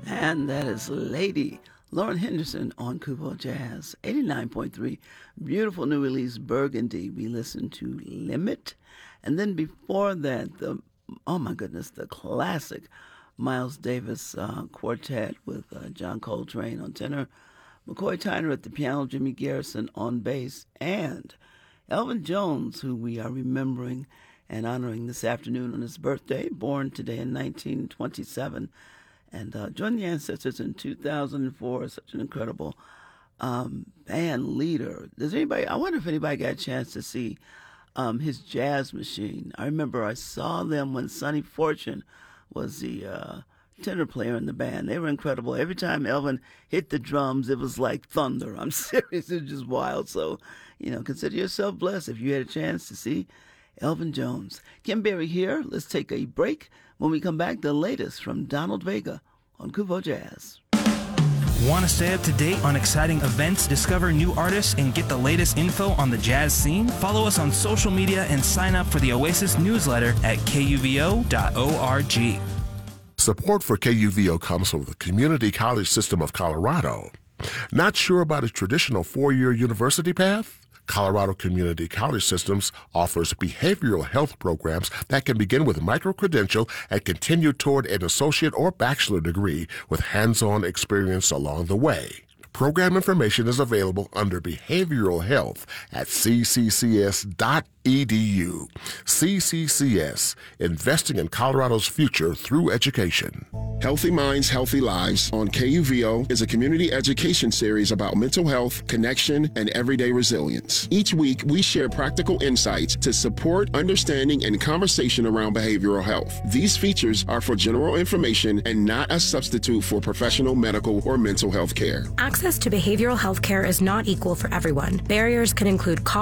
And that is Lady Lauren Henderson on Kubo Jazz 89.3. Beautiful new release Burgundy. We listened to Limit. And then before that, the classic Miles Davis quartet with John Coltrane on tenor, McCoy Tyner at the piano, Jimmy Garrison on bass, and Elvin Jones, who we are remembering and honoring this afternoon on his birthday, born today in 1927. And joined the Ancestors in 2004. Such an incredible band leader. I wonder if anybody got a chance to see his jazz machine. I remember I saw them when Sonny Fortune was the tenor player in the band. They were incredible. Every time Elvin hit the drums, it was like thunder. I'm serious. It was just wild. So, consider yourself blessed if you had a chance to see Elvin Jones. Kim Berry here. Let's take a break. When we come back, the latest from Donald Vega on Kubo Jazz. Want to stay up to date on exciting events, discover new artists, and get the latest info on the jazz scene? Follow us on social media and sign up for the Oasis newsletter at kuvo.org. Support for KUVO comes from the Community College System of Colorado. Not sure about a traditional four-year university path? Colorado Community College Systems offers behavioral health programs that can begin with micro-credential and continue toward an associate or bachelor degree with hands-on experience along the way. Program information is available under Behavioral Health at cccs.edu. CCCS, investing in Colorado's future through education. Healthy Minds, Healthy Lives on KUVO is a community education series about mental health, connection, and everyday resilience. Each week, we share practical insights to support understanding and conversation around behavioral health. These features are for general information and not a substitute for professional medical or mental health care. Access to behavioral health care is not equal for everyone. Barriers can include